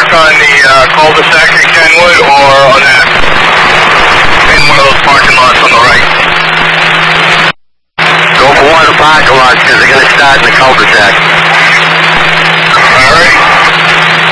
park on the cul-de-sac at Kenwood or on that, in one of those parking lots on the right? Go for one of the parking lots because they're going to start in the cul-de-sac.